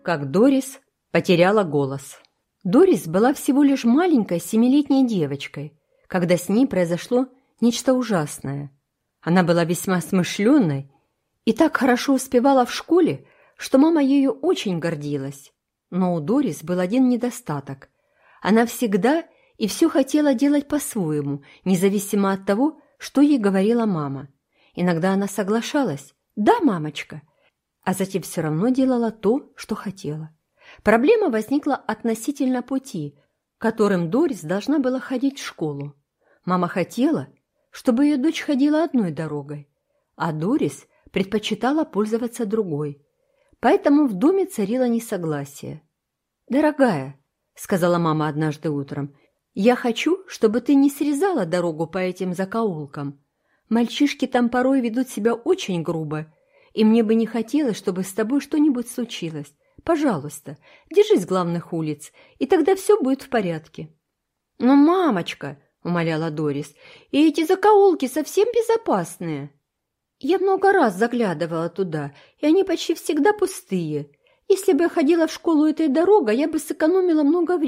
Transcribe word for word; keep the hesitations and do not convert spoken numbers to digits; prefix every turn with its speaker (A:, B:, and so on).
A: Как Дорис потеряла голос. Дорис была всего лишь маленькой семилетней девочкой, когда с ней произошло нечто ужасное. Она была весьма смышленной и так хорошо успевала в школе, что мама ею очень гордилась. Но у Дорис был один недостаток. Она всегда и все хотела делать по-своему, независимо от того, что ей говорила мама. Иногда она соглашалась: «Да, мамочка», а затем все равно делала то, что хотела. Проблема возникла относительно пути, которым Дорис должна была ходить в школу. Мама хотела, чтобы ее дочь ходила одной дорогой, а Дорис предпочитала пользоваться другой. Поэтому в доме царило несогласие. «Дорогая», — сказала мама однажды утром, — «я хочу, чтобы ты не срезала дорогу по этим закоулкам. Мальчишки там порой ведут себя очень грубо, и мне бы не хотелось, чтобы с тобой что-нибудь случилось. Пожалуйста, держись главных улиц, и тогда все будет в порядке». «Но, мамочка», — умоляла Дорис, — «и эти закоулки совсем безопасные». «Я много раз заглядывала туда, и они почти всегда пустые. Если бы я ходила в школу этой дорогой, я бы сэкономила много времени.